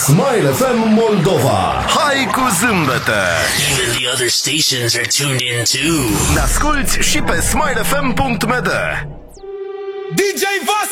Smile FM Moldova. Hai cu zâmbete! Even the other stations are tuned in too. Ne asculti și pe smilefm.md. DJ